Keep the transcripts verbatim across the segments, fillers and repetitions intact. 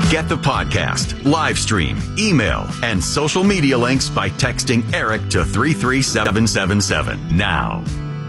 Get the podcast, live stream, email, and social media links by texting Eric to three three seven seven seven now.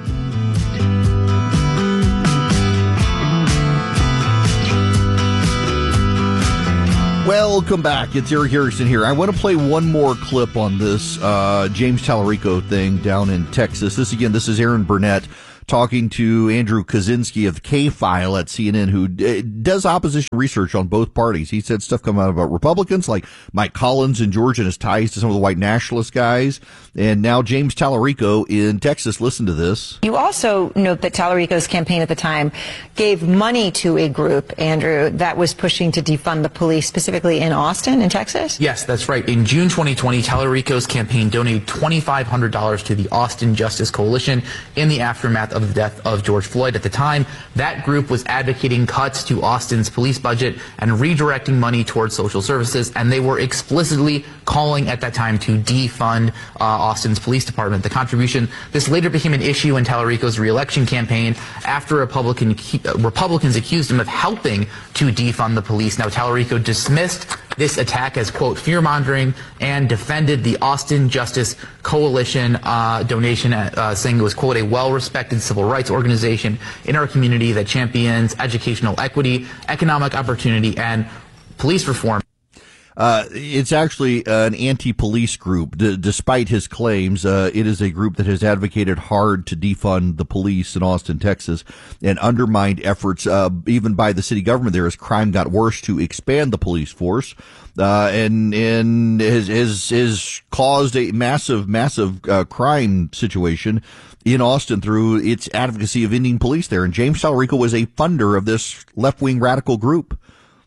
Welcome back. It's Eric Harrison here. I want to play one more clip on this uh, James Tallarico thing down in Texas. This again, this is Aaron Burnett talking to Andrew Kaczynski of the K-File at C N N, who d- does opposition research on both parties. He said stuff come out about Republicans like Mike Collins in Georgia and his ties to some of the white nationalist guys. And now James Tallarico in Texas. Listen to this. You also note that Tallarico's campaign at the time gave money to a group, Andrew, that was pushing to defund the police, specifically in Austin, in Texas? Yes, that's right. In June twenty twenty, Tallarico's campaign donated two thousand five hundred dollars to the Austin Justice Coalition in the aftermath of the death of George Floyd. At the time, that group was advocating cuts to Austin's police budget and redirecting money towards social services, and they were explicitly calling at that time to defund uh, Austin's police department. The contribution, this later became an issue in Tallarico's re-election campaign after Republican, uh, Republicans accused him of helping to defund the police. Now, Tallarico dismissed this attack as, quote, fear-mongering and defended the Austin Justice Coalition uh, donation, uh, saying it was, quote, a well-respected civil rights organization in our community that champions educational equity, economic opportunity, and police reform. Uh, it's actually an anti-police group. D- despite his claims, uh, it is a group that has advocated hard to defund the police in Austin, Texas, and undermined efforts, uh, even by the city government there as crime got worse, to expand the police force. Uh, and, and has, has, has caused a massive, massive, uh, crime situation in Austin through its advocacy of ending police there. And James Tallarico was a funder of this left-wing radical group.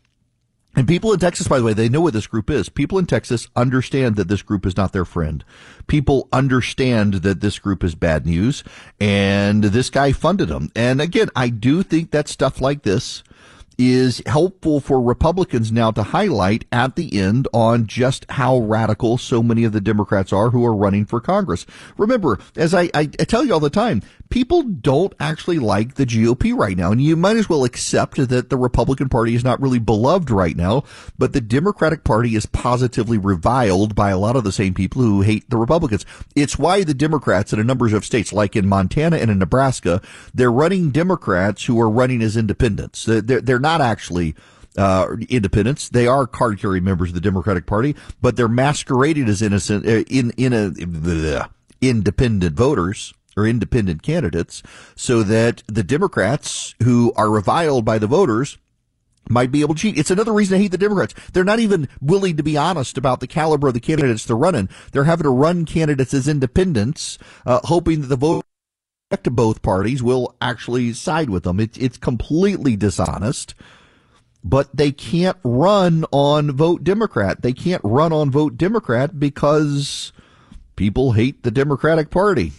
And people in Texas, by the way, they know what this group is. People in Texas understand that this group is not their friend. People understand that this group is bad news, and this guy funded them. And again, I do think that stuff like this is helpful for Republicans now to highlight at the end on just how radical so many of the Democrats are who are running for Congress. Remember, as I, I, I tell you all the time, people don't actually like the G O P right now, and you might as well accept that the Republican Party is not really beloved right now, but the Democratic Party is positively reviled by a lot of the same people who hate the Republicans. It's why the Democrats in a number of states, like in Montana and in Nebraska, they're running Democrats who are running as independents. They're, they're not actually uh independents. They are card-carrying members of the Democratic Party, but they're masqueraded as innocent uh, in in a uh, independent voters or independent candidates, so that the Democrats who are reviled by the voters might be able to cheat. It's another reason I hate the Democrats. They're not even willing to be honest about the caliber of the candidates they're running. They're having to run candidates as independents, uh, hoping that the vote to both parties will actually side with them. It, it's completely dishonest, but they can't run on vote Democrat. They can't run on vote Democrat because people hate the Democratic Party.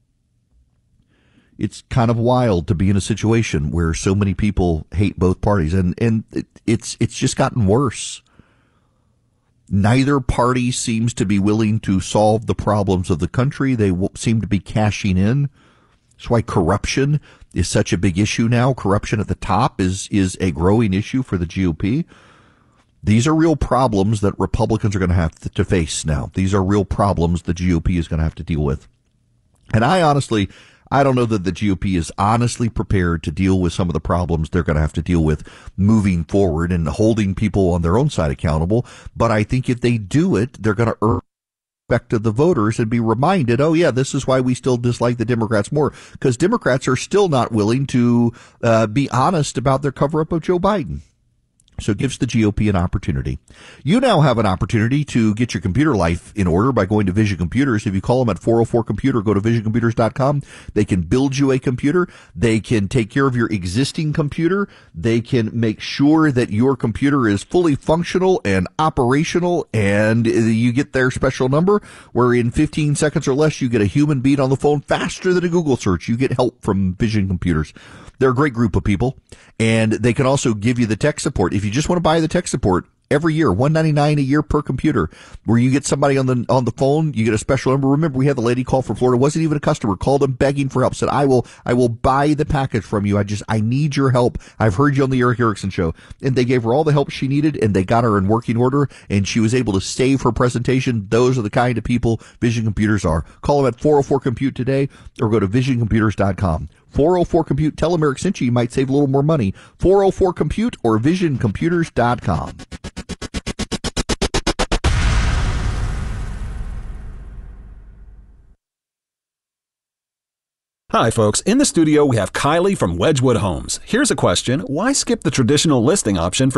It's kind of wild to be in a situation where so many people hate both parties, and, and it, it's, it's just gotten worse. Neither party seems to be willing to solve the problems of the country. They w- seem to be cashing in. That's why corruption is such a big issue now. Corruption at the top is, is a growing issue for the G O P. These are real problems that Republicans are going to have to, to face now. These are real problems the G O P is going to have to deal with. And I honestly, I don't know that the G O P is honestly prepared to deal with some of the problems they're going to have to deal with moving forward and holding people on their own side accountable. But I think if they do it, they're going to earn respect of the voters and be reminded, oh yeah, this is why we still dislike the Democrats more, because Democrats are still not willing to uh, be honest about their cover-up of Joe Biden. So it gives the G O P an opportunity. You now have an opportunity to get your computer life in order by going to Vision Computers. If you call them at four oh four computer, go to vision computers dot com. They can build you a computer. They can take care of your existing computer. They can make sure that your computer is fully functional and operational, and you get their special number where in fifteen seconds or less you get a human being on the phone faster than a Google search. You get help from Vision Computers. They're a great group of people, and they can also give you the tech support. If you just want to buy the tech support, every year, one hundred ninety-nine dollars a year per computer, where you get somebody on the on the phone, you get a special number. Remember, we had the lady call from Florida, wasn't even a customer, called them begging for help, said, I will I will buy the package from you. I just, I need your help. I've heard you on the Eric Erickson show. And they gave her all the help she needed, and they got her in working order, and she was able to save her presentation. Those are the kind of people Vision Computers are. Call them at four oh four compute today, or go to vision computers dot com. four oh four compute, tell them Eric sent you, you might save a little more money. four oh four compute or vision computers dot com. Hi, folks. In the studio, we have Kylie from Wedgwood Homes. Here's a question. Why skip the traditional listing option for